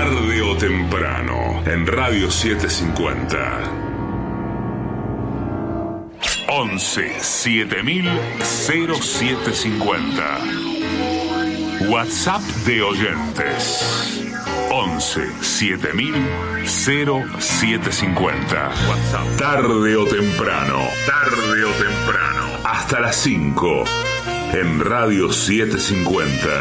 Tarde o temprano, en Radio 750. 11 7000 0750. WhatsApp de oyentes. 11 7000 0750. WhatsApp. Tarde o temprano. Tarde o temprano. Hasta las 5. En Radio 750.